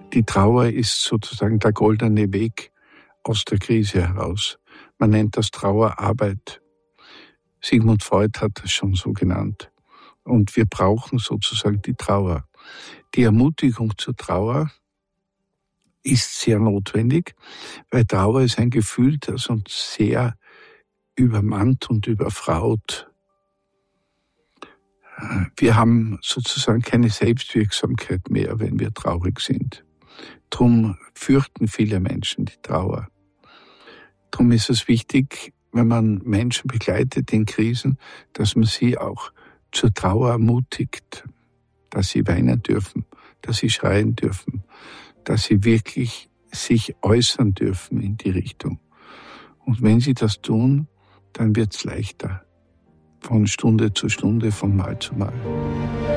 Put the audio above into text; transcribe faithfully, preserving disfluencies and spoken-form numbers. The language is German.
Die Trauer ist sozusagen der goldene Weg aus der Krise heraus. Man nennt das Trauerarbeit. Sigmund Freud hat das schon so genannt. Und wir brauchen sozusagen die Trauer. Die Ermutigung zur Trauer ist sehr notwendig, weil Trauer ist ein Gefühl, das uns sehr übermannt und überfraut. Wir haben sozusagen keine Selbstwirksamkeit mehr, wenn wir traurig sind. Drum fürchten viele Menschen die Trauer. Drum ist es wichtig, wenn man Menschen begleitet in Krisen, dass man sie auch zur Trauer ermutigt, dass sie weinen dürfen, dass sie schreien dürfen, dass sie wirklich sich äußern dürfen in die Richtung. Und wenn sie das tun, dann wird es leichter, von Stunde zu Stunde, von Mal zu Mal.